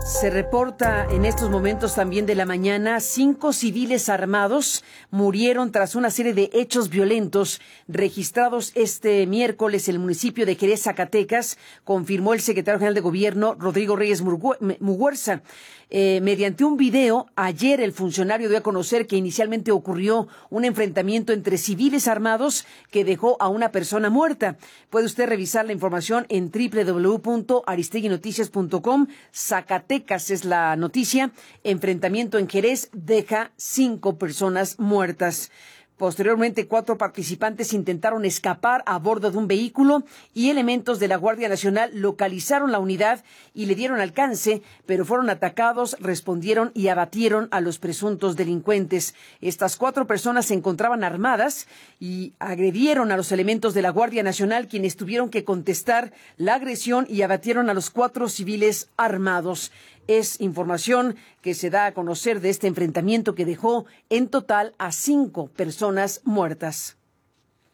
Se reporta en estos momentos también de la mañana, 5 civiles armados murieron tras una serie de hechos violentos registrados este miércoles en el municipio de Jerez, Zacatecas, confirmó el secretario general de Gobierno, Rodrigo Reyes Muguerza. Mediante un video, ayer el funcionario dio a conocer que inicialmente ocurrió un enfrentamiento entre civiles armados que dejó a una persona muerta. Puede usted revisar la información en www.aristeguinoticias.com. Zacatecas es la noticia. Enfrentamiento en Jerez deja 5 personas muertas. Posteriormente, 4 participantes intentaron escapar a bordo de un vehículo y elementos de la Guardia Nacional localizaron la unidad y le dieron alcance, pero fueron atacados, respondieron y abatieron a los presuntos delincuentes. Estas 4 personas se encontraban armadas y agredieron a los elementos de la Guardia Nacional, quienes tuvieron que contestar la agresión y abatieron a los 4 civiles armados. Es información que se da a conocer de este enfrentamiento que dejó en total a 5 personas muertas.